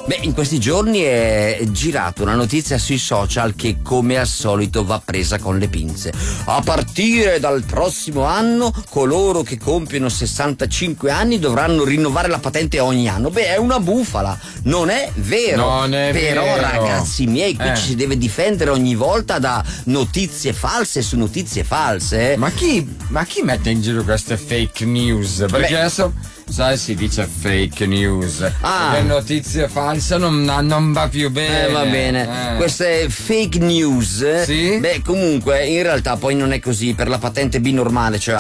Beh, in questi giorni è girata una notizia sui social che, come al solito, va presa con le pinze. A partire dal prossimo anno, coloro che compiono 65 anni dovranno rinnovare la patente ogni anno. Beh, è una bufala, non è vero. Non è Però, vero. ragazzi miei, qui ci si deve difendere ogni volta da notizie false su notizie false. Ma chi mette in giro queste fake news? Perché adesso, sai, si dice fake news. Le notizie false non va più bene. Va bene. Queste fake news, sì? beh, comunque in realtà poi non è così. Per la patente B normale, cioè